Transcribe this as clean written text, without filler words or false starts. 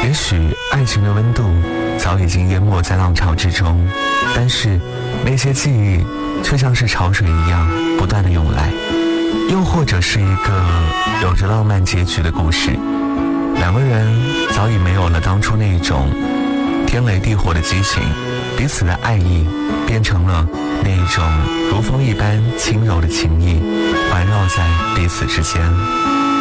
也许爱情的温度早已经淹没在浪潮之中，但是那些记忆却像是潮水一样不断的涌来。又或者是一个有着浪漫结局的故事，两个人早已没有了当初那种天雷地火的激情，彼此的爱意变成了那一种如风一般轻柔的情意，环绕在彼此之间。